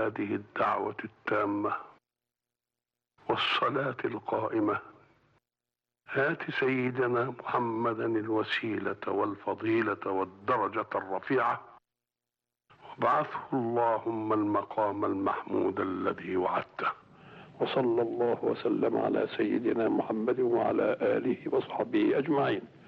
هذه الدعوة التامة والصلاة القائمة آت سيدنا محمدا الوسيلة والفضيلة والدرجة الرفيعة وابعثه اللهم المقام المحمود الذي وعدته. وصلى الله وسلم على سيدنا محمد وعلى آله وصحبه أجمعين.